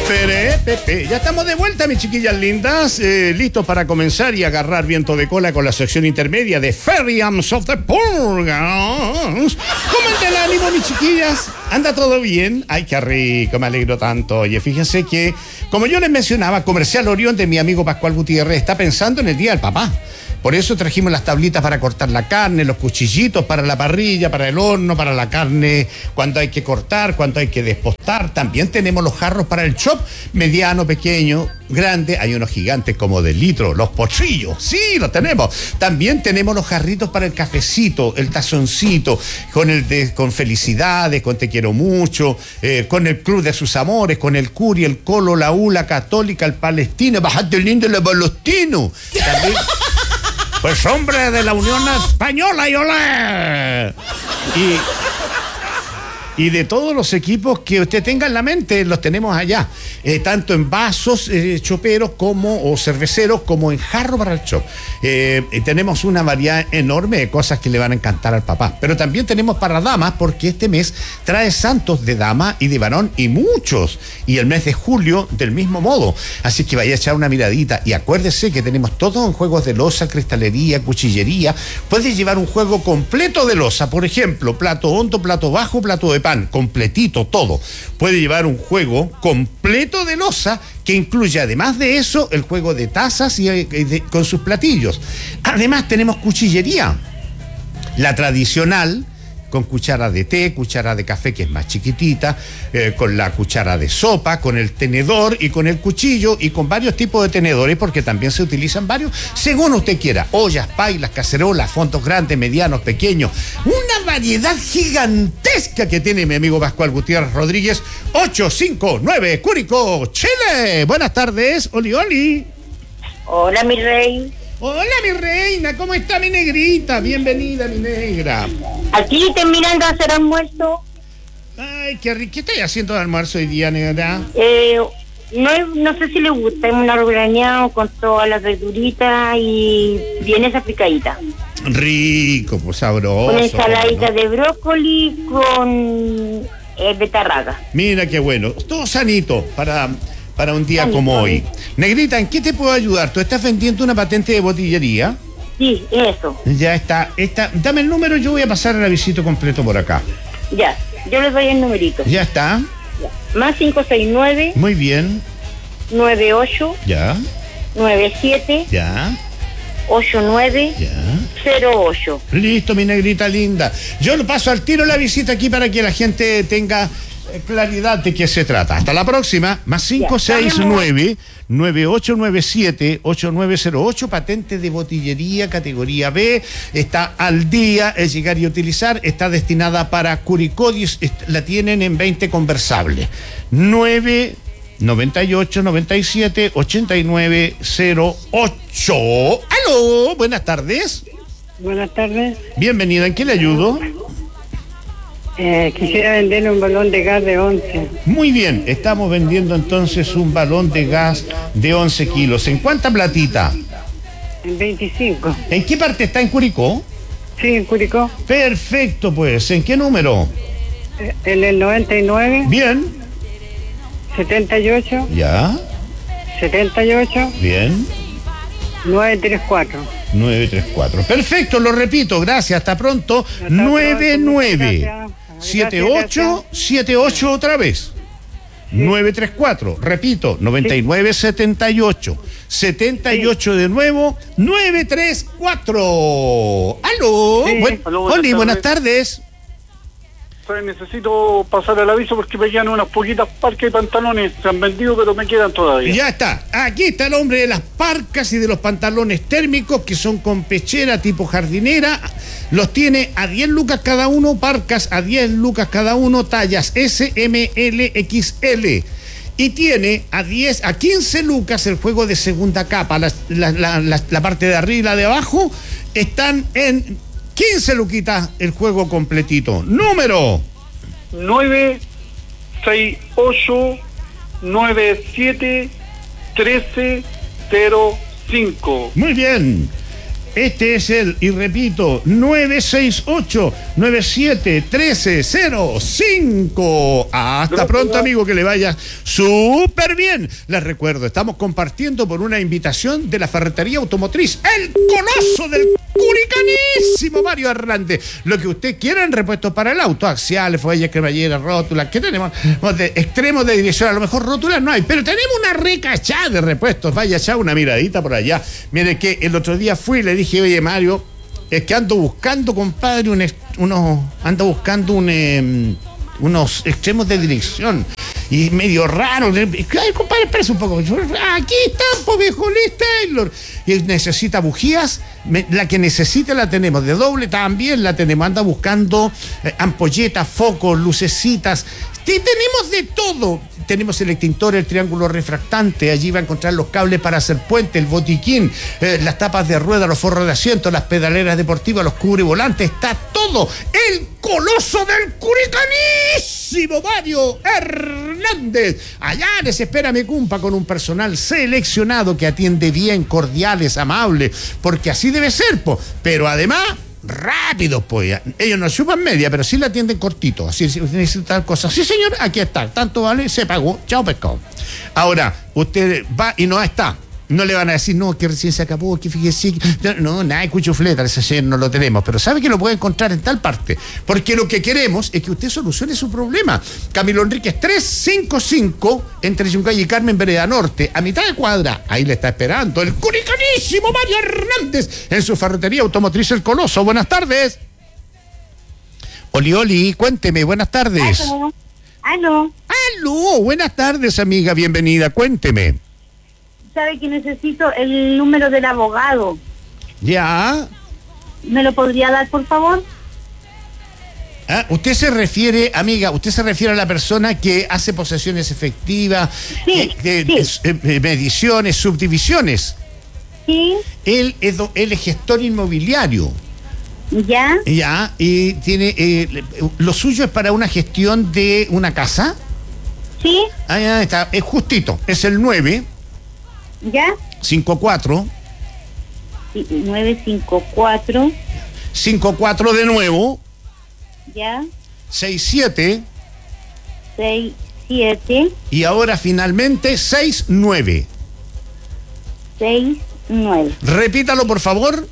Pepe. Ya estamos de vuelta, mis chiquillas lindas, listos para comenzar y agarrar viento de cola con la sección intermedia de Ferians of the Purgas. ¿Cómo anda el ánimo, mis chiquillas? ¿Anda todo bien? Ay, qué rico, me alegro tanto. Oye, fíjense que, como yo les mencionaba, Comercial Orión de mi amigo Pascual Gutiérrez está pensando en el Día del Papá. Por eso trajimos las tablitas para cortar la carne, los cuchillitos para la parrilla, para el horno, para la carne, cuando hay que cortar, cuando hay que despostar. También tenemos los jarros para el chop, mediano, pequeño, grande. Hay unos gigantes como de litro, los potrillos, sí, los tenemos. También tenemos los jarritos para el cafecito, el tazoncito, con felicidades, con te quiero mucho, con el club de sus amores, con el curi, el colo, la U, la católica, el palestino, bajate lindo el palestino. También... Pues hombre de la Unión Española y olé. Y de todos los equipos que usted tenga en la mente, los tenemos allá. Tanto en vasos choperos o cerveceros, como en jarro para el chop. Tenemos una variedad enorme de cosas que le van a encantar al papá. Pero también tenemos para damas, porque este mes trae santos de dama y de varón y muchos. Y el mes de julio del mismo modo. Así que vaya a echar una miradita. Y acuérdese que tenemos todo en juegos de loza, cristalería, cuchillería. Puedes llevar un juego completo de loza. Por ejemplo, plato hondo, plato bajo, plato de pan, completito todo. Puede llevar un juego completo de loza que incluye, además de eso, el juego de tazas con sus platillos. Además tenemos cuchillería, la tradicional, con cuchara de té, cuchara de café que es más chiquitita, con la cuchara de sopa, con el tenedor y con el cuchillo y con varios tipos de tenedores, porque también se utilizan varios, según usted quiera, ollas, pailas, cacerolas, fondos grandes, medianos, pequeños, una variedad gigantesca que tiene mi amigo Pascual Gutiérrez Rodríguez, 859 Curicó, Chile. Buenas tardes, oli oli. Hola, mi rey. Hola, mi reina, ¿cómo está mi negrita? Bienvenida, mi negra. Aquí terminando de hacer almuerzo. Ay, qué rico. ¿Qué estáis haciendo de almuerzo hoy día, negra? No sé si le gusta, es un arroz graneado con todas las verduritas y viene esa picadita. Rico, pues sabroso. Con ensaladita, ¿no?, de brócoli con betarraga. Mira qué bueno. Todo sanito para un día como hoy. Negrita, ¿en qué te puedo ayudar? ¿Tú estás vendiendo una patente de botillería? Sí, eso. Ya está. Dame el número, yo voy a pasar el avisito completo por acá. Ya, yo les doy el numerito. Ya está. Ya. Más 569. Muy bien. 98. Ya. 97. Ya. 89. Ya. 08. Listo, mi negrita linda. Yo lo paso al tiro la visita aquí para que la gente tenga claridad de qué se trata. Hasta la próxima. Más 569 9897 8908, patente de botillería categoría B, está al día, es llegar y utilizar, está destinada para Curicó, la tienen en 20 conversables. 998 97 8908. ¡Aló! Buenas tardes. Buenas tardes. Bienvenida, ¿en qué le ayudo? Quisiera vender un balón de gas de 11. Muy bien, estamos vendiendo entonces un balón de gas de 11 kilos. ¿En cuánta platita? En 25. ¿En qué parte está? ¿En Curicó? Sí, en Curicó. Perfecto, pues. ¿En qué número? En el 99. Bien. 78. Ya. 78. Bien. 934. 934. Perfecto, lo repito, gracias, hasta pronto. 9978 otra vez. 934, repito, 9978 de nuevo, 934. ¡Aló! Sí. Oli, buenas tardes. Necesito pasar el aviso porque me quedan unas poquitas parcas y pantalones. Se han vendido, pero me quedan todavía. Ya está. Aquí está el hombre de las parcas y de los pantalones térmicos que son con pechera tipo jardinera. Los tiene a 10 lucas cada uno, parcas a 10 lucas cada uno, tallas S, M, L, XL. Y tiene a 15 lucas el juego de segunda capa. La parte de arriba y la de abajo están en 15 luquitas el juego completito. Número 968 97 1305. Muy bien. Este es y repito, 968-97-1305. Hasta pronto, amigo, que le vaya súper bien. Les recuerdo, estamos compartiendo por una invitación de la Ferretería Automotriz, el coloso del curicanísimo Mario Hernández. Lo que usted quiera en repuestos para el auto, axiales, fuelles, cremalleras, rótulas, que tenemos de extremos de dirección, a lo mejor rótulas no hay, pero tenemos una recachada de repuestos. Vaya, echar una miradita por allá. Mire que el otro día fui y le dije, oye, Mario, es que ando buscando, compadre, unos extremos de dirección. Y medio raro. Ay, compadre, espérese un poco. Aquí están, pues, viejo, Liz Taylor. Y necesita bujías. La que necesita la tenemos. De doble también la tenemos. Anda buscando ampolletas, focos, lucecitas. Tenemos de todo. Tenemos el extintor, el triángulo refractante. Allí va a encontrar los cables para hacer puente, el botiquín, las tapas de rueda, los forros de asiento, las pedaleras deportivas, los cubrevolantes. Está todo. El coloso del curicanísimo Mario Hernández. Allá les espera mi cumpa con un personal seleccionado que atiende bien, cordiales, amables, porque así debe ser, po. Pero además, rápidos, pues. Ellos no chupan media, pero sí la atienden cortito. Así necesitan cosas. Sí, señor, aquí está. Tanto vale, se pagó. Chao, pescado. Ahora, usted va y no está. No le van a decir, no, que recién se acabó, que fíjese. No, nada de cuchufleta, ese señor no lo tenemos. Pero sabe que lo puede encontrar en tal parte. Porque lo que queremos es que usted solucione su problema. Camilo Enríquez 355, entre Yungay y Carmen, Vereda Norte, a mitad de cuadra. Ahí le está esperando el curicanísimo Mario Hernández en su ferretería automotriz El Coloso. Buenas tardes. Oli, cuénteme, buenas tardes. Aló. Buenas tardes, amiga, bienvenida, cuénteme. Sabe que necesito el número del abogado. Ya. ¿Me lo podría dar, por favor? Usted se refiere, amiga, a la persona que hace posesiones efectivas, sí. mediciones, subdivisiones. Sí. Él es gestor inmobiliario. ¿Ya? Ya, y tiene, lo suyo es para una gestión de una casa. Sí. Ya está, es justito, es el 9. ¿Ya? 54. 954. 54 de nuevo. ¿Ya? 67. 67. Y ahora finalmente 69. 69. Repítalo, por favor.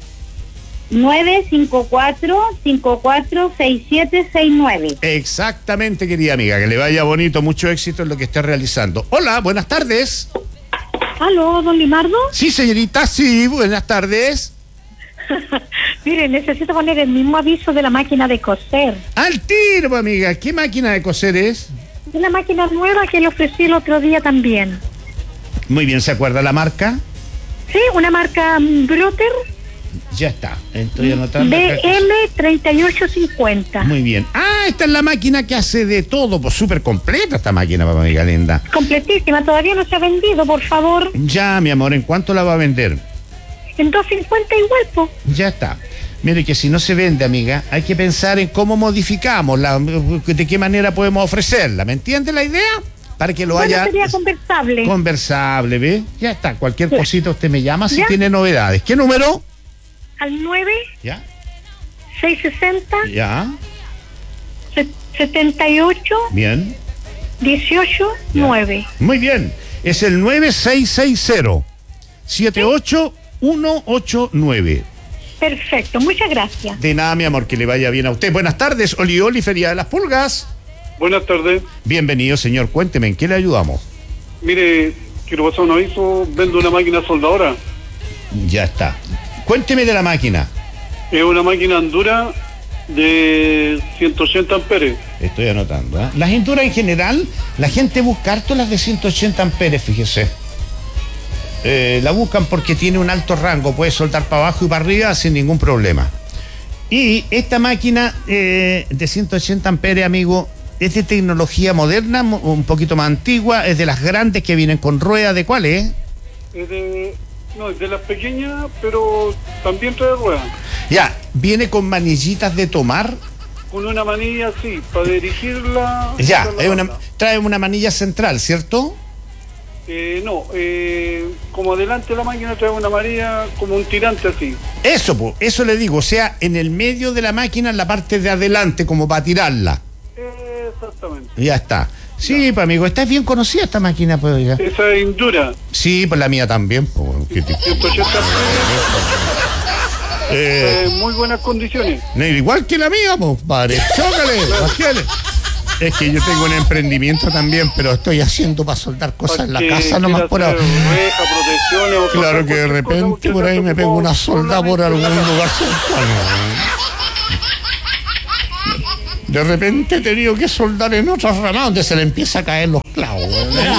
954-546769. Exactamente, querida amiga. Que le vaya bonito, mucho éxito en lo que esté realizando. Hola, buenas tardes. ¿Aló, don Limardo? Sí, señorita, sí, buenas tardes. Mire, necesito poner el mismo aviso de la máquina de coser. Al tiro, amiga. ¿Qué máquina de coser es? Es la máquina nueva que le ofrecí el otro día también. Muy bien, ¿se acuerda la marca? Sí, una marca Brother. Ya está, estoy anotando. BM3850. Muy bien. Esta es la máquina que hace de todo, pues súper completa esta máquina, para amiga linda. Completísima, todavía no se ha vendido, por favor. Ya, mi amor, ¿en cuánto la va a vender? En 250 igual, po. Ya está. Mire que si no se vende, amiga, hay que pensar en cómo modificamos, de qué manera podemos ofrecerla. ¿Me entiende la idea? Para que lo haya... sería conversable. Conversable, ¿ve? Ya está. Cualquier Sí. cosita usted me llama si ¿Ya? tiene novedades. ¿Qué número? Al 9 Ya. 660 Ya. 78 Bien. 18 Ya. 9. Muy bien. Es el 9660-78189. Perfecto, muchas gracias. De nada, mi amor, que le vaya bien a usted. Buenas tardes, Oli, Feria de las Pulgas. Buenas tardes. Bienvenido, señor. Cuénteme, ¿en qué le ayudamos? Mire, quiero pasar un aviso. Vendo una máquina soldadora. Ya está. Cuénteme de la máquina. Es una máquina Endura de 180 amperes. Estoy anotando. Las Endura en general, la gente busca harto las de 180 amperes, fíjese. La buscan porque tiene un alto rango, puede soltar para abajo y para arriba sin ningún problema. Y esta máquina de 180 amperes, amigo, es de tecnología moderna, un poquito más antigua, es de las grandes que vienen con rueda. ¿De cuál es? Es de las pequeñas, pero también trae ruedas. Ya, viene con manillitas de tomar. Con una manilla así, para dirigirla. Ya, trae una manilla central, ¿cierto? No, como adelante de la máquina trae una amarilla, como un tirante así. Eso, po, eso le digo, o sea, en el medio de la máquina, en la parte de adelante, como para tirarla. Exactamente. Ya está. Sí, pues amigo, está bien conocida esta máquina, pues, oiga. Esa es Indura. Sí, pues la mía también. Pues, 180 muy buenas condiciones. igual que la mía, pues, padre. Chócale, bájale. Es que yo tengo un emprendimiento también, pero estoy haciendo para soldar cosas en la casa nomás por ahora. Claro que de repente por ahí me pego una solda por algún lugar cercano. De repente he tenido que soldar en otras ramas donde se le empieza a caer los clavos.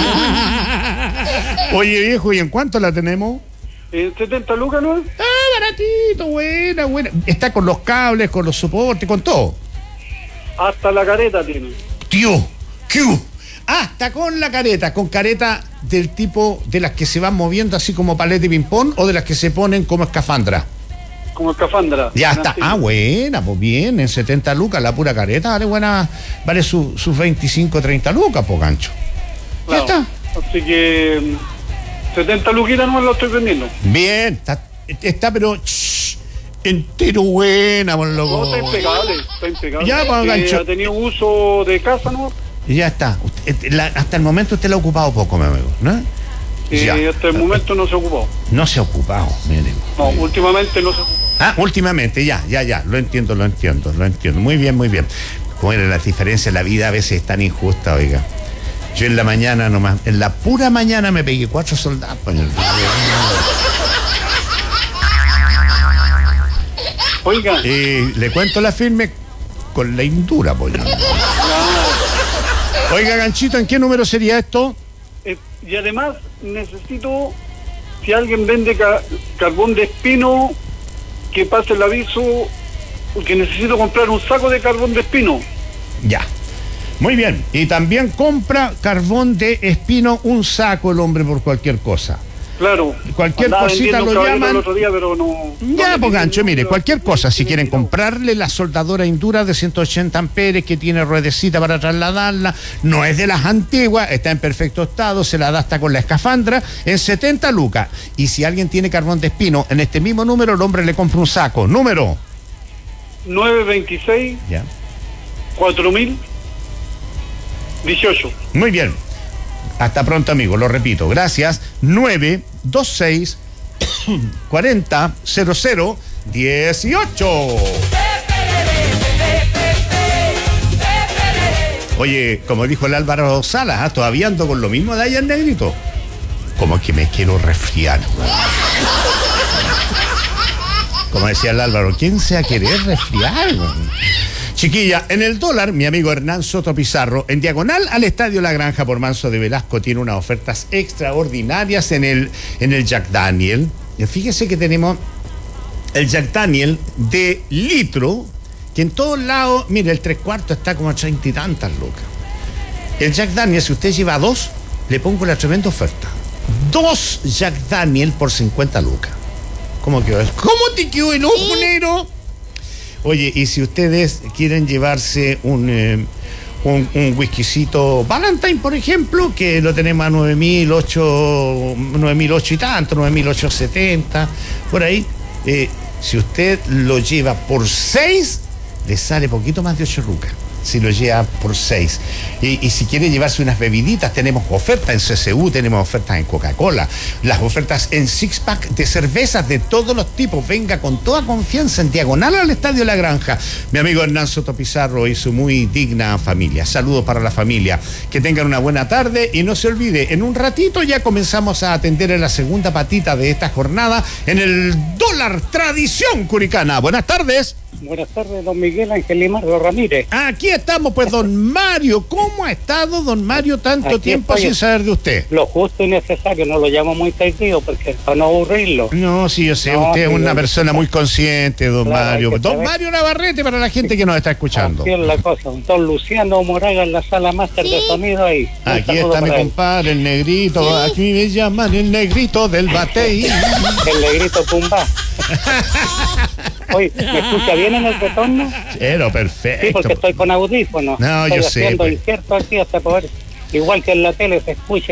Oye, viejo, ¿y en cuánto la tenemos? 70 lucas, ¿no? Baratito, buena. Está con los cables, con los soportes, con todo. Hasta la careta tiene. Tío, ¿qué hubo? Hasta con la careta, con careta del tipo de las que se van moviendo así como paleta y ping-pong o de las que se ponen como escafandra. Como escafandra. Ya está. Buena, pues bien, en 70 lucas la pura careta, vale sus 25, 30 lucas, pues gancho. Claro. Ya está. Así que 70 luquitas no lo estoy vendiendo. Bien, está pero entero buena, por loco. No, está impecable. Ya, pues, gancho. Ha tenido uso de casa, ¿no? Ya está. Hasta el momento usted lo ha ocupado poco, mi amigo, ¿no? Hasta el momento no se ha ocupado. No se ha ocupado, mire. No, últimamente no se ha ocupado. Últimamente, ya. Lo entiendo. Muy bien. Como era la diferencia, la vida a veces es tan injusta, oiga. Yo en la mañana nomás, en la pura mañana me pegué 4 soldados. Oiga. Le cuento la firme con la Indura, pues. Oiga, ganchito, ¿en qué número sería esto? Y además necesito, si alguien vende carbón de espino, que pase el aviso, porque necesito comprar un saco de carbón de espino. Ya. Muy bien. Y también compra carbón de espino, un saco el hombre por cualquier cosa. Claro. Cualquier cosita lo llaman. El otro día, pero no, ya, pues gancho, mire, cualquier cosa. Si quieren comprarle la soldadora Indura de 180 amperes que tiene ruedecita para trasladarla, no es de las antiguas, está en perfecto estado, se la da hasta con la escafandra, en 70 lucas. Y si alguien tiene carbón de espino, en este mismo número el hombre le compra un saco. Número 926 ya 4018. Muy bien. Hasta pronto, amigo. Lo repito. Gracias. 926 40 00 18. Oye, como dijo el Álvaro Salas, todavía ando con lo mismo de ayer, negrito. Como que me quiero resfriar. Como decía el Álvaro, ¿quién se va a querer resfriar? Chiquilla, en el dólar, mi amigo Hernán Soto Pizarro, en diagonal al Estadio La Granja por Manso de Velasco, tiene unas ofertas extraordinarias en el Jack Daniel. Fíjese que tenemos el Jack Daniel de litro, que en todos lados, mire, el 3/4 está como a 30 y tantas lucas. El Jack Daniel, si usted lleva 2, le pongo la tremenda oferta. 2 Jack Daniel por 50 lucas. ¿Cómo quedó? ¿Cómo te quedó el ojo, negro? Oye, y si ustedes quieren llevarse un whiskycito Valentine, por ejemplo, que lo tenemos a 9.008 y tanto, 9.870, por ahí, si usted lo lleva por 6, le sale poquito más de 8 lucas. Si lo lleva por 6. Y si quiere llevarse unas bebiditas, tenemos ofertas en CCU, tenemos ofertas en Coca-Cola, las ofertas en six-pack de cervezas de todos los tipos. Venga con toda confianza en diagonal al Estadio La Granja. Mi amigo Hernán Soto Pizarro y su muy digna familia. Saludos para la familia. Que tengan una buena tarde y no se olvide, en un ratito ya comenzamos a atender en la segunda patita de esta jornada en el dólar tradición curicana. Buenas tardes. Buenas tardes, don Miguel Ángel Limardo Ramírez. Aquí estamos, pues, don Mario. ¿Cómo ha estado, don Mario, tanto Aquí tiempo estoy. sin saber de usted? Lo justo y necesario, no lo llamo muy seguido porque para no aburrirlo. No, sí, yo sé, No, usted es sí, una yo- persona muy consciente, don Claro, Mario. hay que Don saber. Mario Navarrete para la gente que nos está escuchando. Así es la cosa. Don Luciano Moraga en la sala máster de sonido ahí. Un Aquí saludo está mi para él. compadre, el negrito. Aquí me llaman el negrito del batey. El negrito Pumba. Oye, ¿me escucha bien en el retorno? Pero Sí, perfecto. porque estoy con audífonos. No, estoy yo sé, haciendo pues. injerto aquí hasta poder, igual que en la tele se escuche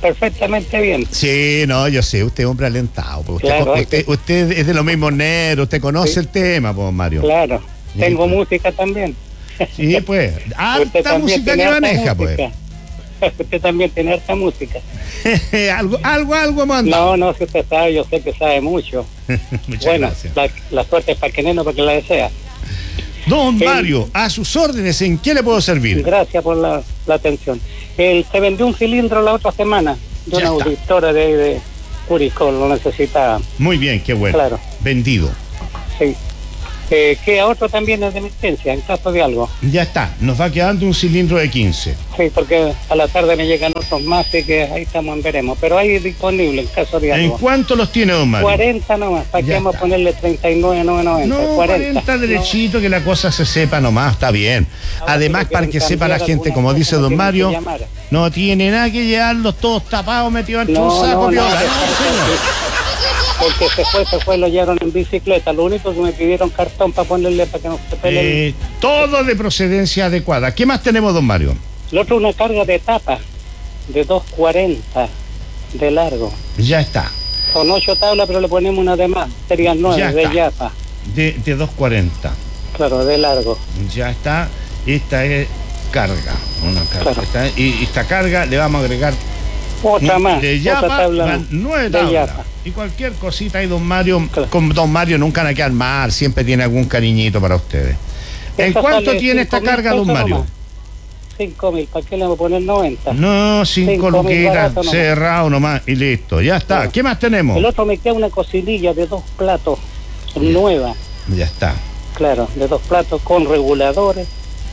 perfectamente bien. Sí, no, yo sé, usted es hombre alentado. Pues Claro, usted es de los mismos nerds, usted conoce Sí. el tema, pues, Mario. Claro, Sí, tengo pues. música también. Sí, pues, Usted harta también música tiene que harta maneja, música. Usted también tiene harta música. pues. algo manda. No, si usted sabe, yo sé que sabe mucho. Muchas Bueno, gracias. la suerte es para que no, porque la desea. Don Mario, a sus órdenes, ¿en qué le puedo servir? Gracias por la atención. Se vendió un cilindro la otra semana de Ya una está. auditora de Curicó, lo necesitaba. Muy bien, qué bueno. Claro. Vendido. Sí. Que a otro también es de emergencia, en caso de algo. Ya está, nos va quedando un cilindro de 15. Sí, porque a la tarde me llegan otros más, así que ahí estamos, veremos. Pero hay disponible en caso de ¿En algo. cuánto los tiene, don Mario? 40 nomás, ¿para Ya qué vamos a está. ponerle 39,990? No, 40 derechito, que la cosa se sepa nomás, está bien. Ahora, Además, si para le que quieren sepa la cambiar gente, alguna como cosa, dice no don tienen que Mario, llamar. no tiene nada que llevarlos todos tapados, metidos entre un saco, piola. No, señor. Porque se fue, lo llevaron en bicicleta. Lo único que me pidieron cartón para ponerle para que no se peleen. Todo de procedencia adecuada. ¿Qué más tenemos, don Mario? El otro, una carga de tapa de 240 de largo. Ya está. Son 8 tablas, pero le ponemos una de más. Serían 9 Ya de está. yapa. De 240. Claro, de largo. Ya está. Esta es carga. Una carga. Claro. Y esta carga le vamos a agregar Otra más. de otra yapa, tabla van más. 9 de tablas. yapa. Y cualquier cosita ahí, don Mario, Claro. con don Mario nunca van a quedar mal, siempre tiene algún cariñito para ustedes. ¿En Esta cuánto sale tiene esta 5.000 carga, don pesos Mario? nomás. 5.000, ¿para qué le vamos a poner 90? No, 5 5.000 luquitas, barato nomás. cerrado nomás y listo. Ya está. Claro. ¿Qué más tenemos? El otro me queda una cocinilla de 2 platos, nueva, Ya está. claro, de 2 platos con reguladores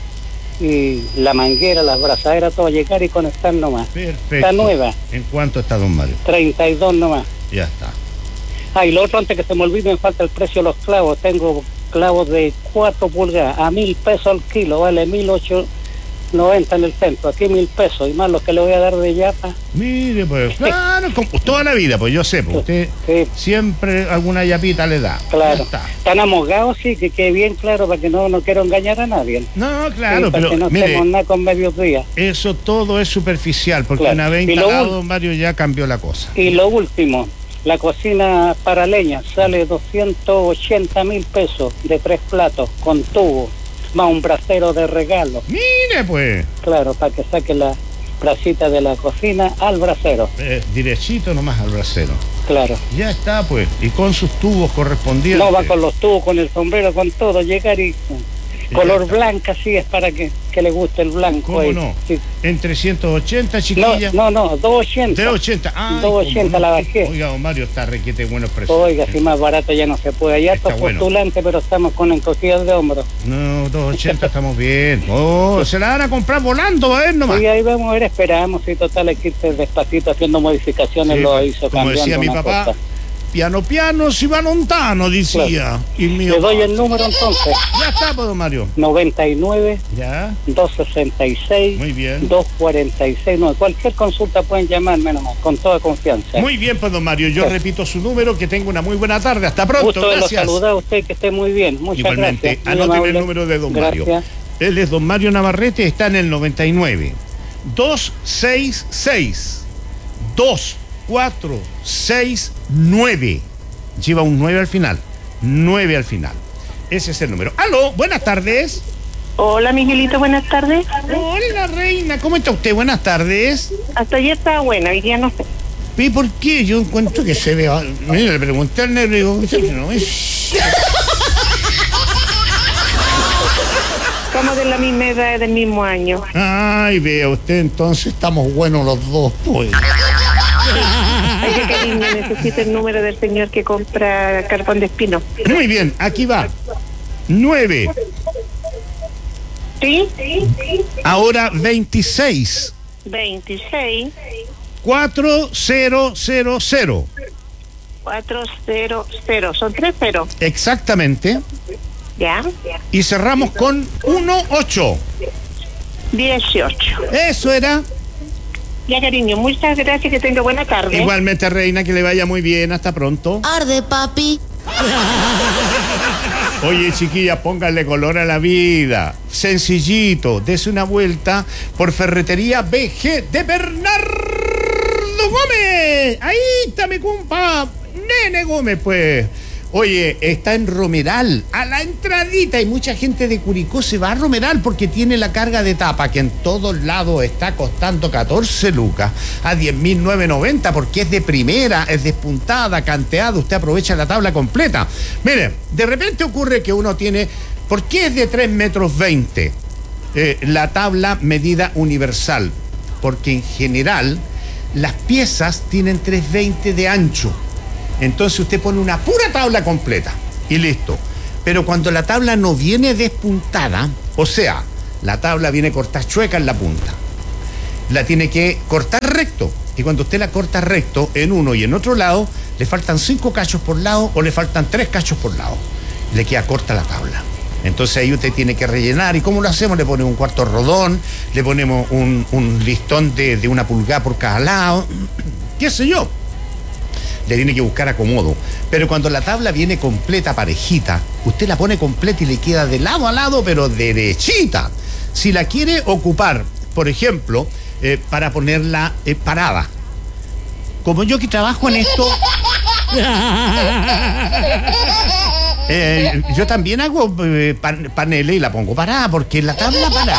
y la manguera, las brazaderas, todo llegar y conectar nomás. Perfecto. Está nueva, ¿En cuánto está, don Mario? 32 nomás. Ya está. Ah, y lo otro, antes que se me olvide, me falta el precio de los clavos. Tengo clavos de 4 pulgadas a 1.000 pesos al kilo, vale 1.890 en el centro, aquí 1.000 pesos, y más los que le voy a dar de yapa. Mire, pues, claro, como toda la vida, pues yo sé, pues usted Sí, siempre alguna yapita le da. claro. Ya está. Están amogados, sí, que quede bien claro para que no quiero engañar a nadie. No, Sí, claro, para pero que no mire, estemos nada con mediodía. eso todo es superficial, porque Claro. una vez Y lo instalado, ul- don Mario, ya cambió la cosa. Y lo último, la cocina para leña sale 280.000 pesos de 3 platos con tubo, más un brasero de regalo, Mire, pues, claro, para que saque la brasita de la cocina al brasero, derechito nomás al brasero. claro. Ya está, pues, y con sus tubos correspondientes. No va con los tubos, con el sombrero, con todo, llegar y color blanca, sí, es para que le guste el blanco. ¿Cómo ahí. no? Sí. En 380, chiquilla. No, 280. 380. Ah, 280 la bajé. Oiga, don Mario, está requete buenos precios. Oiga, si más barato ya no se puede. Hay Está hartos bueno. postulantes, pero estamos con encogidas de hombros. No, 280 estamos bien. Oh, se la van a comprar volando, a ver nomás. Y ahí vamos a ver, esperamos, y total hay que irse despacito haciendo modificaciones, Sí, lo hizo como cambiando decía mi una papá, cosa. piano piano si va lontano, decía. Claro. Y mío. Le doy el número entonces, Ya está, pues, don Mario. 99 Ya, 266 muy bien. 246, no, cualquier consulta pueden llamarme nomás, con toda confianza. Muy bien, pues, don Mario. Yo Sí. repito su número, que tenga una muy buena tarde. Hasta pronto, Gusto de lo gracias. saludar a usted, que esté muy bien. Muchas Igualmente, gracias. Muy anoten el amable. número de don Mario. Gracias. Él es don Mario Navarrete, está en el 99 266 2469. Lleva un 9 al final. 9 al final. Ese es el número. Aló, buenas tardes. Hola, Miguelito, buenas tardes. Hola, reina. ¿Cómo está usted? Buenas tardes. Hasta ayer estaba buena, hoy día no sé. ¿Y por qué? Yo encuentro que se ve... Mira, le pregunté al negro y digo, no es... Estamos de la misma edad, del mismo año. Ay, vea usted, entonces estamos buenos los dos, pues. Ay, qué cariño, necesito el número del señor que compra carbón de espino. Muy bien, aquí va. 9, ¿Sí? ahora 26, 26 4000. 400. Son 3 ceros. Exactamente. ¿Ya? Y cerramos con 18. 18. Eso era. Ya, cariño, muchas gracias, que tenga buena tarde. Igualmente, reina, que le vaya muy bien. Hasta pronto. Arde, papi. Oye, chiquilla, pónganle color a la vida. Sencillito, dese una vuelta por Ferretería BG de Bernardo Gómez! Ahí está mi compa, Nene Gómez, pues. Oye, está en Romeral, a la entradita, y mucha gente de Curicó se va a Romeral porque tiene la carga de tapa que en todos lados está costando 14 lucas a 10.990 porque es de primera, es despuntada, canteada, usted aprovecha la tabla completa. Mire, de repente ocurre que uno tiene, ¿por qué es de 3,20 m? La tabla medida universal, porque en general las piezas tienen 3,20 de ancho. Entonces usted pone una pura tabla completa y listo. Pero cuando la tabla no viene despuntada, o sea, la tabla viene cortada chueca en la punta, la tiene que cortar recto. Y cuando usted la corta recto en uno y en otro lado, le faltan 5 cachos por lado o le faltan 3 cachos por lado. Le queda corta la tabla. Entonces ahí usted tiene que rellenar. ¿Y cómo lo hacemos? Le ponemos un cuarto rodón, le ponemos un listón de 1 pulgada por cada lado, qué sé yo. Le tiene que buscar acomodo. Pero cuando la tabla viene completa, parejita, usted la pone completa y le queda de lado a lado, pero derechita. Si la quiere ocupar, por ejemplo, para ponerla parada. Como yo que trabajo en esto... yo también hago paneles y la pongo parada, porque la tabla parada...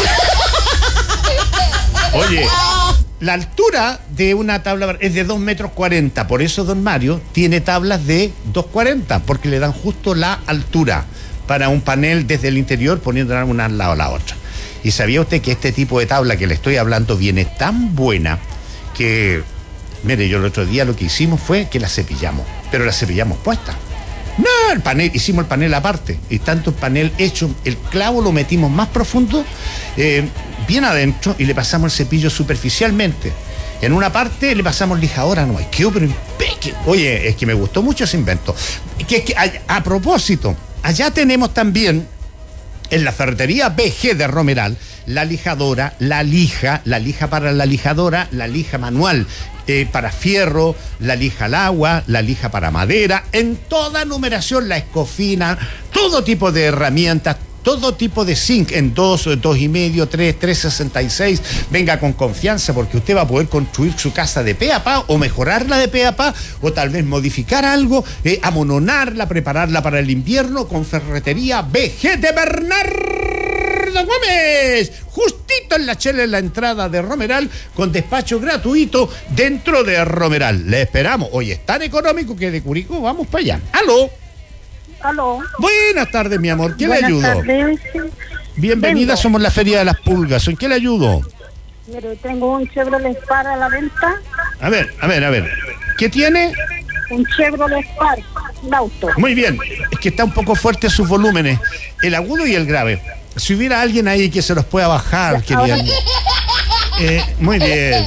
Oye... La altura de una tabla es de 2,40 m. Por eso don Mario tiene tablas de 2,40, porque le dan justo la altura para un panel desde el interior, poniéndola una al lado a la otra. ¿Y sabía usted que este tipo de tabla que le estoy hablando viene tan buena que, mire, yo el otro día lo que hicimos fue que la cepillamos, pero la cepillamos puesta? No, el panel, hicimos el panel aparte, y tanto el panel hecho, el clavo lo metimos más profundo, bien adentro, y le pasamos el cepillo superficialmente. En una parte le pasamos lijadora, no, quedó pero impecable. Oye, es que me gustó mucho ese invento. A propósito, allá tenemos también, en la ferretería BG de Romeral, la lijadora, la lija para la lijadora, la lija manual para fierro, la lija al agua, la lija para madera, en toda numeración, la escofina, todo tipo de herramientas, todo tipo de zinc en 2, 2,5, 3, 3,66. Venga con confianza porque usted va a poder construir su casa de pe a pa o mejorarla de pe a pa o tal vez modificar algo, amononarla, prepararla para el invierno con ferretería BG de Bernardo Gómez. Justito en la chela en la entrada de Romeral con despacho gratuito dentro de Romeral. Le esperamos. Hoy es tan económico que de Curicó vamos para allá. ¡Aló! Aló. Buenas tardes, mi amor. ¿Qué le Buenas ayudo? Tardes. Bienvenida, somos la Feria de las Pulgas. ¿En qué le ayudo? Mire, tengo un Chevrolet Spark a la venta. A ver. ¿Qué tiene? Un Chevrolet Spark, un auto. Muy bien. Es que está un poco fuerte sus volúmenes, el agudo y el grave. Si hubiera alguien ahí que se los pueda bajar, querían. Muy bien.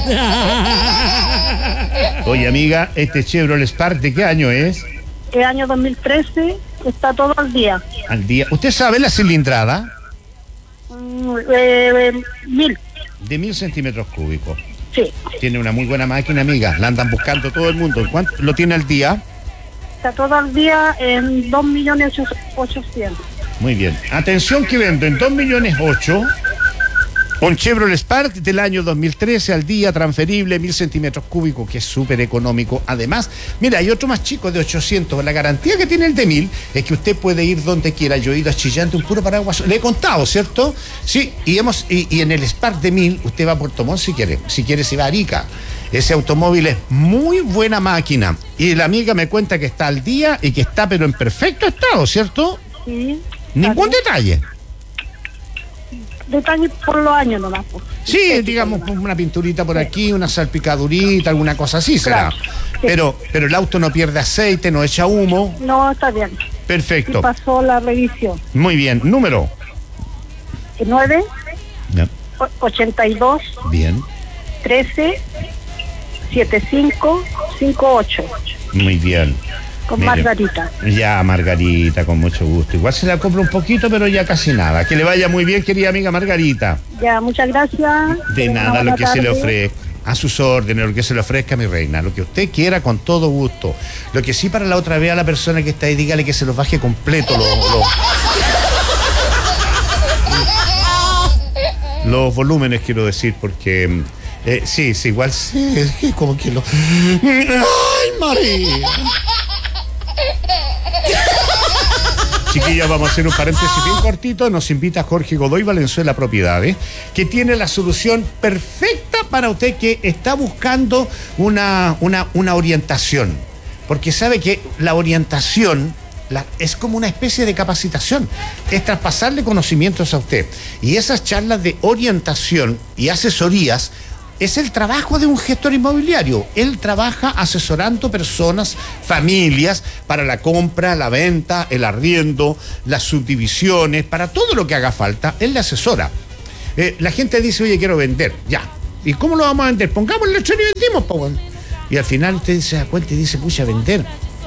Oye, amiga, este Chevrolet Spark, ¿de qué año es? El año 2013, está todo al día. Al día. ¿Usted sabe la cilindrada? 1000. De 1.000 centímetros cúbicos. Sí. Tiene una muy buena máquina, amiga. La andan buscando todo el mundo. ¿Cuánto lo tiene al día? Está todo al día en 2.800.000. Muy bien. Atención que vendo en 2.800.000 un Chevrolet Spark del año 2013 al día, transferible, 1.000 centímetros cúbicos, que es súper económico. Además, mira, hay otro más chico de 800. La garantía que tiene el de 1.000 es que usted puede ir donde quiera. Yo he ido a Chillante, un puro paraguas. Le he contado, ¿cierto? Sí, y en el Spark de 1.000 usted va a Puerto Montt si quiere. Si quiere se va a Arica. Ese automóvil es muy buena máquina. Y la amiga me cuenta que está al día y que está pero en perfecto estado, ¿cierto? Sí. Ningún detalle. Detalles por los años nomás. Pues. Sí, digamos una pinturita por aquí, una salpicadurita, alguna cosa así será. Claro, sí. Pero el auto no pierde aceite, no echa humo. No, está bien. Perfecto. Y pasó la revisión. Muy bien. Número. 9, Ya. 82, Bien. 13, 75, 58. Muy bien. Con Mire, Margarita. Ya, Margarita, con mucho gusto. Igual se la compro un poquito, pero ya casi nada. Que le vaya muy bien, querida amiga Margarita. Ya, muchas gracias. De nada, Buena lo que se le tarde. ofrezca. A sus órdenes, lo que se le ofrezca, mi reina. Lo que usted quiera, con todo gusto. Lo que sí, para la otra vez a la persona que está ahí, dígale que se los baje completo los volúmenes, quiero decir, porque Sí, igual sí, es que como que lo... ¡Ay, María! Chiquillas, vamos a hacer un paréntesis bien cortito. Nos invita Jorge Godoy Valenzuela Propiedades, que tiene la solución perfecta para usted que está buscando una orientación. Porque sabe que la orientación es como una especie de capacitación, es traspasarle conocimientos a usted. Y esas charlas de orientación y asesorías es el trabajo de un gestor inmobiliario. Él trabaja asesorando personas, familias, para la compra, la venta, el arriendo, las subdivisiones, para todo lo que haga falta, él le asesora. La gente dice, oye, quiero vender, ya. ¿Y cómo lo vamos a vender? Pongamos el letrero y vendimos, pues. Y al final usted se da cuenta y dice, pucha, vender.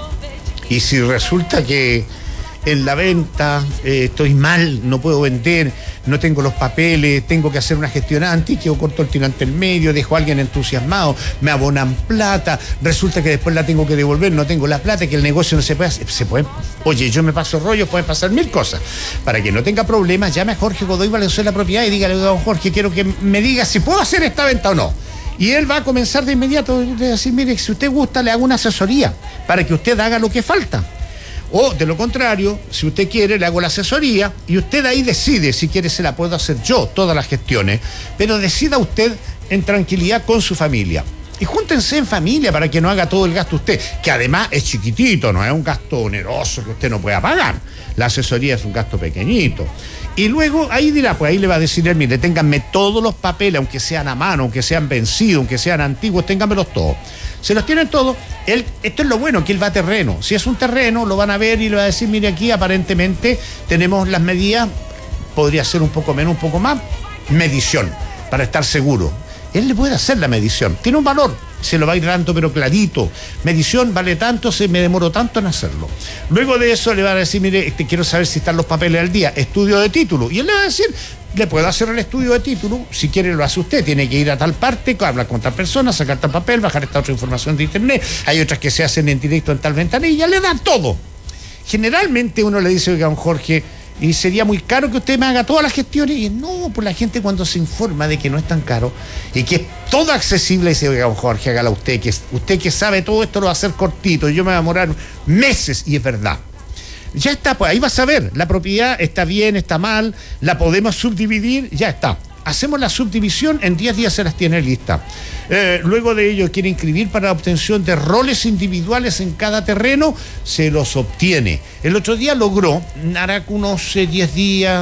Y si resulta que en la venta estoy mal, no puedo vender, no tengo los papeles, tengo que hacer una gestión antes, quedo corto el tirante en medio, dejo a alguien entusiasmado, me abonan plata, resulta que después la tengo que devolver, no tengo la plata, que el negocio no se puede hacer. Oye, yo me paso rollos, pueden pasar 1000 cosas. Para que no tenga problemas, llame a Jorge Godoy Valenzuela Propiedad y dígale, don Jorge, quiero que me diga si puedo hacer esta venta o no. Y él va a comenzar de inmediato a decir, mire, si usted gusta, le hago una asesoría para que usted haga lo que falta. O, de lo contrario, si usted quiere, le hago la asesoría y usted ahí decide, si quiere se la puedo hacer yo, todas las gestiones, pero decida usted en tranquilidad con su familia. Y júntense en familia para que no haga todo el gasto usted, que además es chiquitito, no es un gasto oneroso que usted no pueda pagar. La asesoría es un gasto pequeñito. Y luego ahí dirá, pues ahí le va a decir él, mire, ténganme todos los papeles, aunque sean a mano, aunque sean vencidos, aunque sean antiguos, ténganmelos todos. Se los tienen todos. Esto es lo bueno, que él va a terreno. Si es un terreno, lo van a ver y le va a decir, mire, aquí aparentemente tenemos las medidas, podría ser un poco menos, un poco más, medición, para estar seguro. Él le puede hacer la medición, tiene un valor, se lo va a ir dando pero clarito, medición vale tanto, me demoro tanto en hacerlo. Luego de eso le va a decir, mire, quiero saber si están los papeles al día, estudio de título, y él le va a decir, le puedo hacer el estudio de título, si quiere lo hace usted, tiene que ir a tal parte, hablar con tal persona, sacar tal papel, bajar esta otra información de internet, hay otras que se hacen en directo en tal ventanilla, le da todo. Generalmente uno le dice, oiga, don Jorge, y sería muy caro que usted me haga todas las gestiones. Y no, pues la gente cuando se informa de que no es tan caro y que es todo accesible, dice, oiga, Jorge, hágala usted que sabe todo esto, lo va a hacer cortito, y yo me voy a demorar meses, y es verdad. Ya está, pues ahí vas a ver, la propiedad está bien, está mal, la podemos subdividir, ya está. Hacemos la subdivisión, en 10 días se las tiene lista. Luego de ello quiere inscribir para la obtención de roles individuales en cada terreno, se los obtiene. El otro día logró, hará unos 10 días,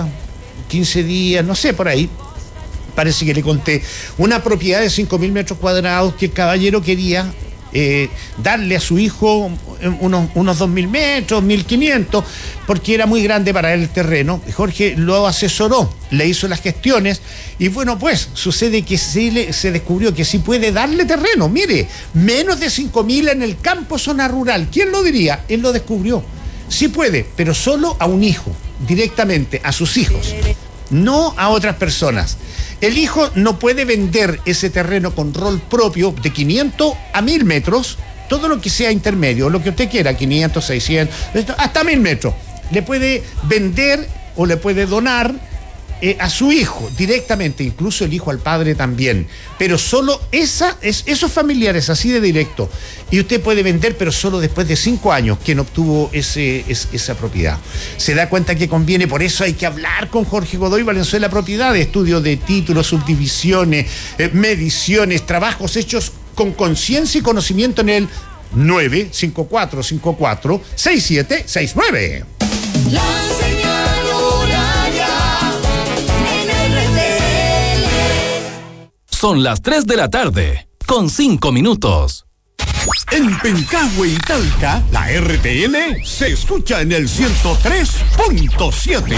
15 días, no sé, por ahí, parece que le conté, una propiedad de 5.000 metros cuadrados que el caballero quería darle a su hijo unos 2.000 metros, 1.500, porque era muy grande para él el terreno. Jorge lo asesoró, le hizo las gestiones y bueno, pues sucede que se descubrió que sí puede darle terreno. Mire, menos de 5.000 en el campo, zona rural. ¿Quién lo diría? Él lo descubrió. Sí puede, pero solo a un hijo, directamente a sus hijos, no a otras personas. El hijo no puede vender ese terreno con rol propio de 500 a 1.000 metros, todo lo que sea intermedio, lo que usted quiera, 500, 600, hasta 1.000 metros. Le puede vender o le puede donar a su hijo directamente, incluso el hijo al padre también, pero solo esos familiares, así de directo. Y usted puede vender, pero solo después de 5 años quien obtuvo esa propiedad. Se da cuenta que conviene, por eso hay que hablar con Jorge Godoy Valenzuela Propiedades, estudio de títulos, subdivisiones, mediciones, trabajos hechos con conciencia y conocimiento en el 95454-6769. La señal horaria en RTL. Son las 3 de la tarde, con 5 minutos. En Pencahue y Talca, la RTL se escucha en el 103.7.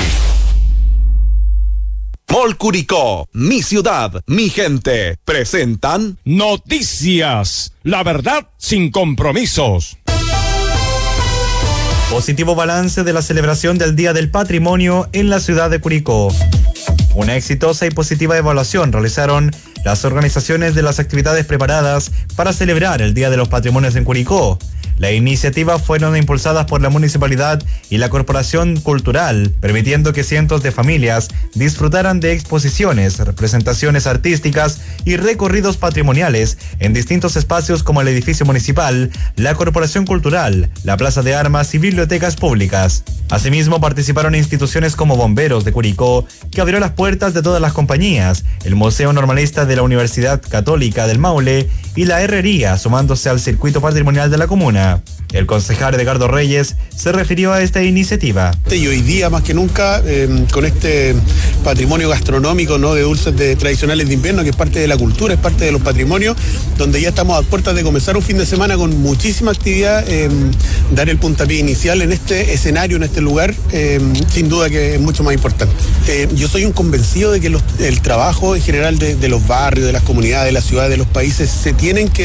Mall Curicó, mi ciudad, mi gente, presentan Noticias, la verdad sin compromisos. Positivo balance de la celebración del Día del Patrimonio en la ciudad de Curicó. Una exitosa y positiva evaluación realizaron las organizaciones de las actividades preparadas para celebrar el Día de los Patrimonios en Curicó. Las iniciativas fueron impulsadas por la municipalidad y la Corporación Cultural, permitiendo que cientos de familias disfrutaran de exposiciones, representaciones artísticas y recorridos patrimoniales en distintos espacios como el edificio municipal, la Corporación Cultural, la Plaza de Armas y bibliotecas públicas. Asimismo, participaron instituciones como Bomberos de Curicó, que abrió las puertas de todas las compañías, el Museo Normalista de la Universidad Católica del Maule y la Herrería, sumándose al circuito patrimonial de la comuna. El concejal Edgardo Reyes se refirió a esta iniciativa. Y hoy día, más que nunca, con este patrimonio gastronómico, ¿no?, de dulces tradicionales de invierno, que es parte de la cultura, es parte de los patrimonios, donde ya estamos a puertas de comenzar un fin de semana con muchísima actividad, dar el puntapié inicial en este escenario, en este lugar, sin duda que es mucho más importante. Yo soy un convencido de que el trabajo en general de los barrios, de las comunidades, de las ciudades, de los países, se tienen que